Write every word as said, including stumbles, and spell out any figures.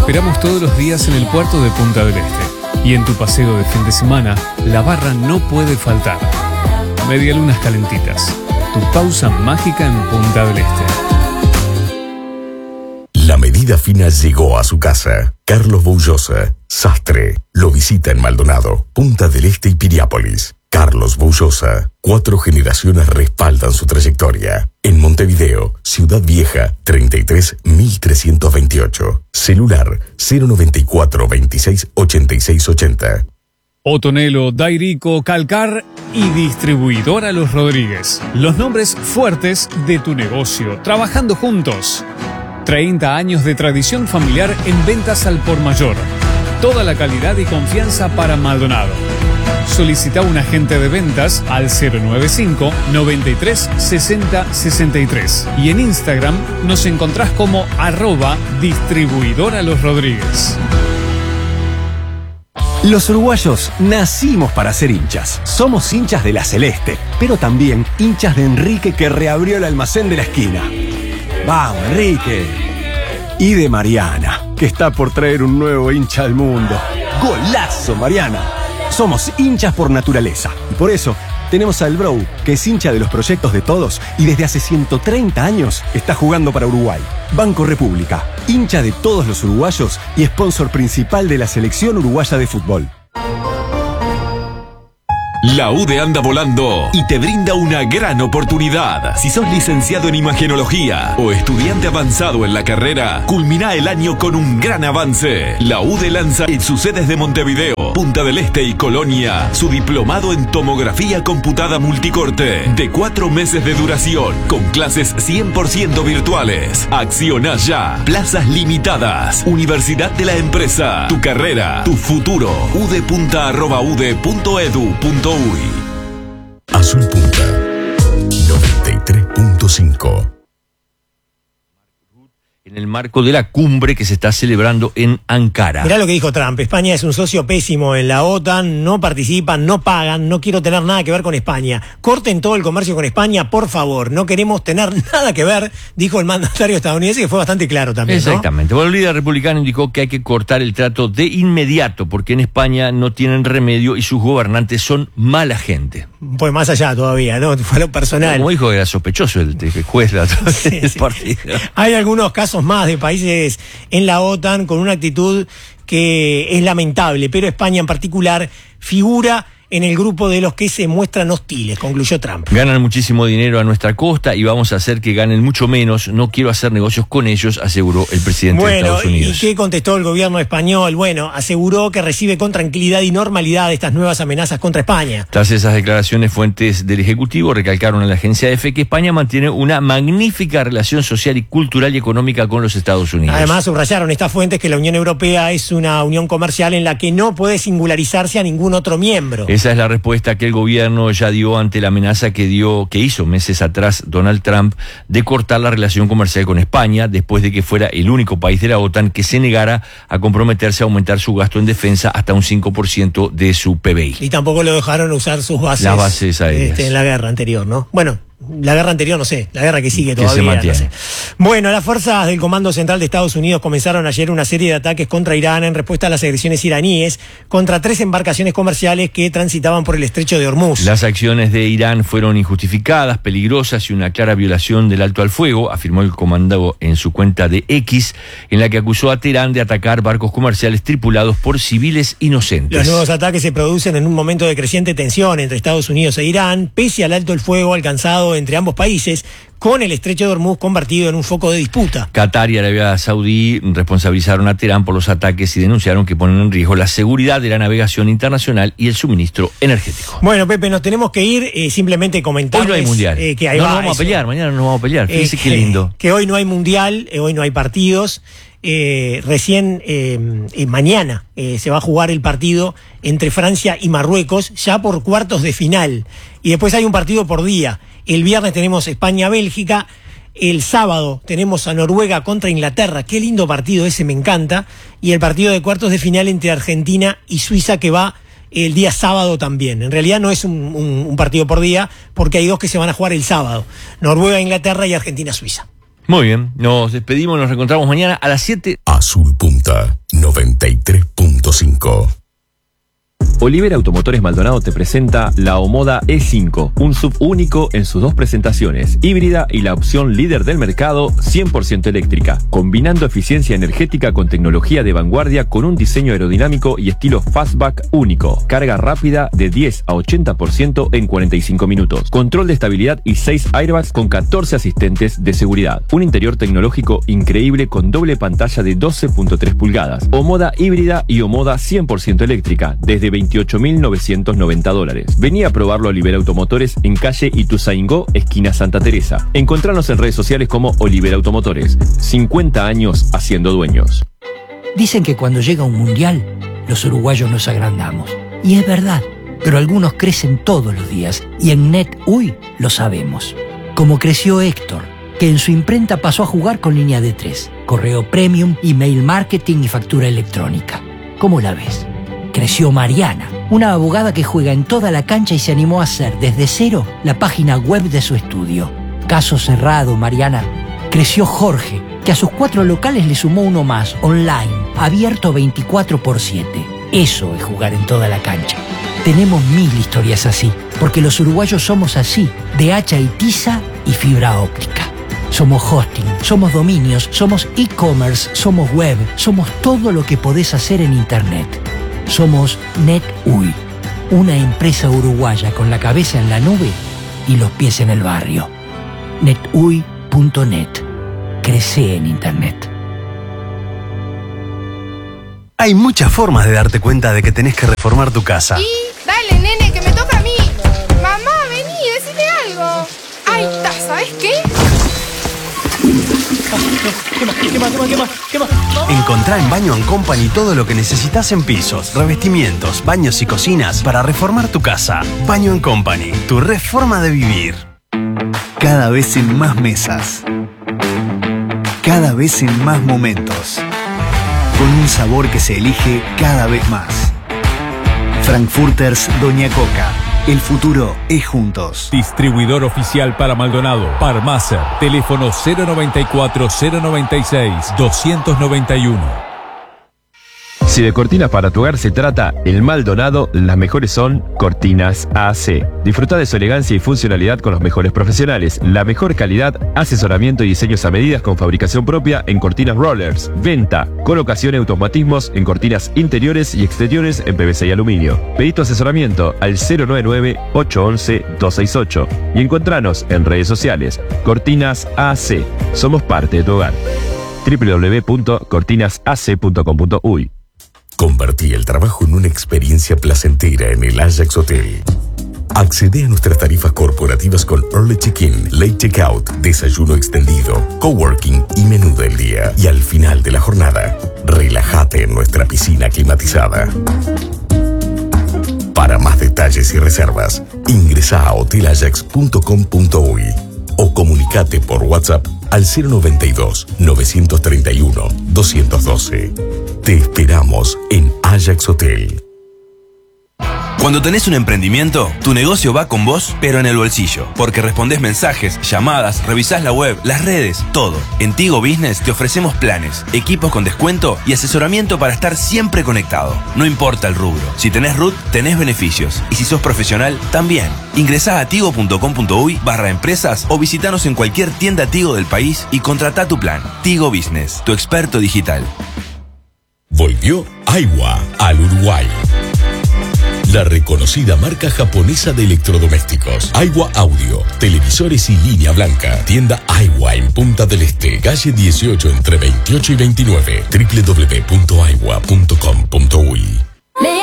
esperamos todos los días en el puerto de Punta del Este. Y en tu paseo de fin de semana, la barra no puede faltar. Medialunas calentitas. Tu pausa mágica en Punta del Este. La medida fina llegó a su casa. Carlos Boullosa, sastre, lo visita en Maldonado, Punta del Este y Piriápolis. Carlos Boullosa, cuatro generaciones respaldan su trayectoria. En Montevideo, Ciudad Vieja, treinta y tres mil trescientos veintiocho. Celular cero noventa y cuatro veintiséis ochenta y seis ochenta. Otonelo, Dairico, Calcar y Distribuidora Los Rodríguez. Los nombres fuertes de tu negocio, trabajando juntos. treinta años de tradición familiar en ventas al por mayor. Toda la calidad y confianza para Maldonado. Solicita un agente de ventas al cero noventa y cinco, noventa y tres, sesenta, sesenta y tres. Y en Instagram nos encontrás como arroba Distribuidora Los Rodríguez. Los uruguayos nacimos para ser hinchas. Somos hinchas de la Celeste, pero también hinchas de Enrique, que reabrió el almacén de la esquina. ¡Vamos, Enrique! Y de Mariana, que está por traer un nuevo hincha al mundo. ¡Golazo, Mariana! Somos hinchas por naturaleza. Y por eso tenemos al Bro, que es hincha de los proyectos de todos y desde hace ciento treinta años está jugando para Uruguay. Banco República, hincha de todos los uruguayos y sponsor principal de la selección uruguaya de fútbol. La U D E anda volando y te brinda una gran oportunidad. Si sos licenciado en imagenología o estudiante avanzado en la carrera, culmina el año con un gran avance. La U D E lanza en sus sedes de Montevideo, Punta del Este y Colonia su diplomado en tomografía computada multicorte de cuatro meses de duración con clases cien por ciento virtuales. Acciona ya. Plazas limitadas. Universidad de la Empresa. Tu carrera, tu futuro. udepunta arroba ude punto edu punto uy. Azul Punta noventa y tres punto cinco. En el marco de la cumbre que se está celebrando en Ankara. Mirá lo que dijo Trump: España es un socio pésimo en la OTAN, no participan, no pagan, no quiero tener nada que ver con España. Corten todo el comercio con España, por favor, no queremos tener nada que ver, dijo el mandatario estadounidense, que fue bastante claro también, ¿no? Exactamente. Bueno, el líder republicano indicó que hay que cortar el trato de inmediato, porque en España no tienen remedio y sus gobernantes son mala gente. Pues más allá todavía, ¿no? Fue lo personal. Como dijo, era sospechoso el, el juez la, sí, el sí. partido. Hay algunos casos más de países en la OTAN con una actitud que es lamentable, pero España en particular figura en el grupo de los que se muestran hostiles, concluyó Trump. Ganan muchísimo dinero a nuestra costa y vamos a hacer que ganen mucho menos. No quiero hacer negocios con ellos, aseguró el presidente bueno, de Estados Unidos. ¿Y qué contestó el gobierno español? Bueno, aseguró que recibe con tranquilidad y normalidad estas nuevas amenazas contra España. Tras esas declaraciones, fuentes del Ejecutivo recalcaron en la agencia EFE que España mantiene una magnífica relación social y cultural y económica con los Estados Unidos. Además, subrayaron estas fuentes que la Unión Europea es una unión comercial en la que no puede singularizarse a ningún otro miembro. Esa es la respuesta que el gobierno ya dio ante la amenaza que dio, que hizo meses atrás Donald Trump de cortar la relación comercial con España después de que fuera el único país de la OTAN que se negara a comprometerse a aumentar su gasto en defensa hasta un cinco por ciento de su P B I. Y tampoco lo dejaron usar sus bases, Las bases aéreas. Este, en la guerra anterior, ¿no? Bueno, la guerra anterior no sé, la guerra que sigue Que todavía. se mantiene. No sé. Bueno, las fuerzas del Comando Central de Estados Unidos comenzaron ayer una serie de ataques contra Irán en respuesta a las agresiones iraníes contra tres embarcaciones comerciales que transitaban por el estrecho de Hormuz. Las acciones de Irán fueron injustificadas, peligrosas y una clara violación del alto al fuego, afirmó el comando en su cuenta de X, en la que acusó a Teherán de atacar barcos comerciales tripulados por civiles inocentes. Los nuevos ataques se producen en un momento de creciente tensión entre Estados Unidos e Irán, pese al alto el fuego alcanzado entre ambos países, con el estrecho de Hormuz convertido en un foco de disputa. Qatar y Arabia Saudí responsabilizaron a Teherán por los ataques y denunciaron que ponen en riesgo la seguridad de la navegación internacional y el suministro energético. Bueno, Pepe, nos tenemos que ir, eh, simplemente comentarles... Hoy no hay mundial. Eh, que ahí no va, nos vamos eso. a pelear, mañana nos vamos a pelear. Fíjese Eh, qué lindo. Que, que hoy no hay mundial, eh, hoy no hay partidos. Eh, recién eh, eh, mañana eh, se va a jugar el partido entre Francia y Marruecos, ya por cuartos de final. Y después hay un partido por día. El viernes tenemos España-Bélgica. El sábado tenemos a Noruega contra Inglaterra. Qué lindo partido ese, me encanta. Y el partido de cuartos de final entre Argentina y Suiza, que va el día sábado también. En realidad no es un, un, un partido por día, porque hay dos que se van a jugar el sábado. Noruega-Inglaterra y Argentina-Suiza. Muy bien, nos despedimos, nos reencontramos mañana a las siete. Azul Punta noventa y tres punto cinco. Olivera Automotores Maldonado te presenta la Omoda E cinco, un sub único en sus dos presentaciones, híbrida y la opción líder del mercado, cien por ciento eléctrica, combinando eficiencia energética con tecnología de vanguardia con un diseño aerodinámico y estilo fastback único, carga rápida de diez a ochenta por ciento en cuarenta y cinco minutos, control de estabilidad y seis airbags con catorce asistentes de seguridad, un interior tecnológico increíble con doble pantalla de doce punto tres pulgadas, Omoda híbrida y Omoda cien por ciento eléctrica, desde veintiocho mil novecientos noventa dólares. Vení a probarlo a Olivera Automotores en calle Ituzaingó, esquina Santa Teresa. Encontranos en redes sociales como Olivera Automotores. cincuenta años haciendo dueños. Dicen que cuando llega un mundial, los uruguayos nos agrandamos. Y es verdad, pero algunos crecen todos los días y en NetUI lo sabemos. Como creció Héctor, que en su imprenta pasó a jugar con línea de tres, correo premium, email marketing y factura electrónica. ¿Cómo la ves? Creció Mariana, una abogada que juega en toda la cancha y se animó a hacer desde cero la página web de su estudio. Caso cerrado, Mariana. Creció Jorge, que a sus cuatro locales le sumó uno más, online, abierto veinticuatro por siete. Eso es jugar en toda la cancha. Tenemos mil historias así, porque los uruguayos somos así, de hacha y tiza y fibra óptica. Somos hosting, somos dominios, somos e-commerce, somos web, somos todo lo que podés hacer en Internet. Somos NetUI, una empresa uruguaya con la cabeza en la nube y los pies en el barrio. netui punto net. Crece en Internet. Hay muchas formas de darte cuenta de que tenés que reformar tu casa. Y dale, nene, que me toca a mí. Mamá, vení, decime algo. Ahí está, ¿sabes qué? ¿Qué más? ¿Qué más? ¿Qué más? ¿Qué más? ¿Qué más? Encontrá en Baño and Company todo lo que necesitas en pisos, revestimientos, baños y cocinas para reformar tu casa. Baño and Company, tu reforma de vivir. Cada vez en más mesas. Cada vez en más momentos. Con un sabor que se elige cada vez más. Frankfurters Doña Coca. El futuro es juntos. Distribuidor oficial para Maldonado. Parmaser. Teléfono cero noventa y cuatro, cero noventa y seis, doscientos noventa y uno. Si de cortinas para tu hogar se trata, el Maldonado, las mejores son Cortinas A C. Disfruta de su elegancia y funcionalidad con los mejores profesionales, la mejor calidad, asesoramiento y diseños a medidas con fabricación propia en cortinas rollers, venta, colocación y automatismos en cortinas interiores y exteriores en P V C y aluminio. Pedí tu asesoramiento al cero nueve nueve, ocho once, dos seis ocho y encontranos en redes sociales. Cortinas A C. Somos parte de tu hogar. doble u doble u doble u punto cortinas a c punto com punto u y. Convertí el trabajo en una experiencia placentera en el Ajax Hotel. Accede a nuestras tarifas corporativas con Early Check-in, Late Checkout, desayuno extendido, coworking y menú del día. Y al final de la jornada, relájate en nuestra piscina climatizada. Para más detalles y reservas, ingresa a hotel ajax punto com punto u y o comunicate por WhatsApp al cero noventa y dos, novecientos treinta y uno, doscientos doce. Te esperamos en Ajax Hotel. Cuando tenés un emprendimiento, tu negocio va con vos, pero en el bolsillo. Porque respondés mensajes, llamadas, revisás la web, las redes, todo. En Tigo Business te ofrecemos planes, equipos con descuento y asesoramiento para estar siempre conectado. No importa el rubro. Si tenés R U T, tenés beneficios. Y si sos profesional, también. Ingresá a tigo punto com punto u y barra empresas o visitanos en cualquier tienda Tigo del país y contratá tu plan. Tigo Business, tu experto digital. Volvió Aiwa al Uruguay. La reconocida marca japonesa de electrodomésticos. Aiwa Audio, televisores y línea blanca. Tienda Aiwa en Punta del Este, calle dieciocho entre veintiocho y veintinueve. doble u doble u doble u punto aiwa punto com punto u y.